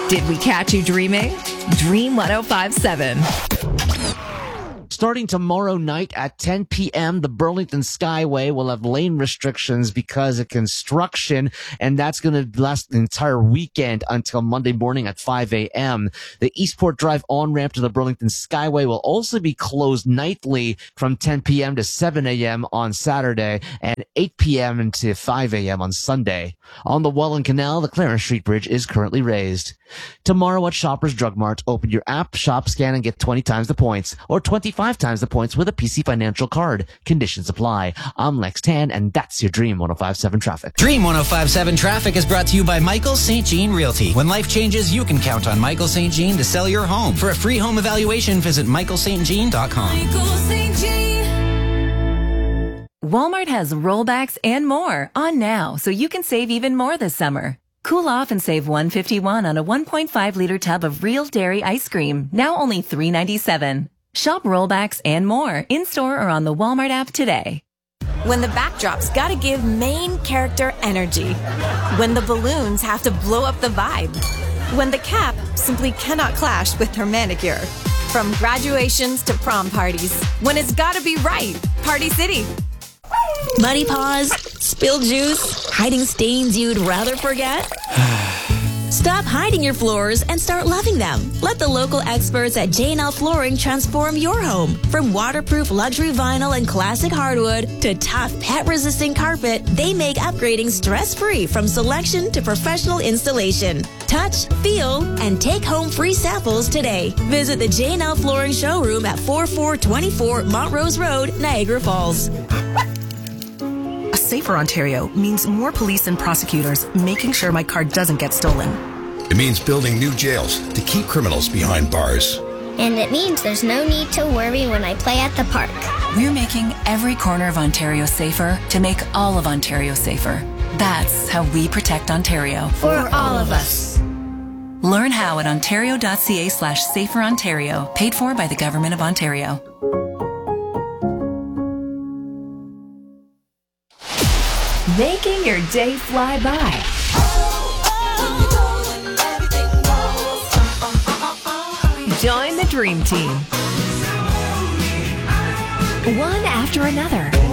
Did we catch you dreaming? Dream 1057. Starting tomorrow night at 10 p.m., the Burlington Skyway will have lane restrictions because of construction, and that's going to last the entire weekend until Monday morning at 5 a.m. The Eastport Drive on-ramp to the Burlington Skyway will also be closed nightly from 10 p.m. to 7 a.m. on Saturday and 8 p.m. to 5 a.m. on Sunday. On the Welland Canal, the Clarence Street Bridge is currently raised. Tomorrow at Shoppers Drug Mart, open your app, shop, scan, and get 20 times the points, or 25 times the points with a PC Financial card. Conditions apply. I'm Lex Tan, and that's your Dream 1057 Traffic. Dream 1057 Traffic is brought to you by Michael St. Jean Realty. When life changes, you can count on Michael St. Jean to sell your home. For a free home evaluation, visit michaelstjean.com. Michael St. Jean. Walmart has rollbacks and more on now, so you can save even more this summer. Cool off and save $151 on a 1.5-liter tub of real dairy ice cream, now only $3.97. Shop rollbacks and more in-store or on the Walmart app today. When the backdrop's gotta give main character energy. When the balloons have to blow up the vibe. When the cap simply cannot clash with her manicure. From graduations to prom parties. When it's gotta be right. Party City. Muddy paws, spilled juice, hiding stains you'd rather forget? Stop hiding your floors and start loving them. Let the local experts at J&L Flooring transform your home. From waterproof luxury vinyl and classic hardwood to tough pet-resistant carpet, they make upgrading stress-free from selection to professional installation. Touch, feel, and take home free samples today. Visit the J&L Flooring showroom at 4424 Montrose Road, Niagara Falls. A safer Ontario means more police and prosecutors making sure my car doesn't get stolen. It means building new jails to keep criminals behind bars. And it means there's no need to worry when I play at the park. We're making every corner of Ontario safer to make all of Ontario safer. That's how we protect Ontario. For all of us. Learn how at ontario.ca/saferontario, paid for by the Government of Ontario. Making your day fly by. Join the Dream Team. One after another.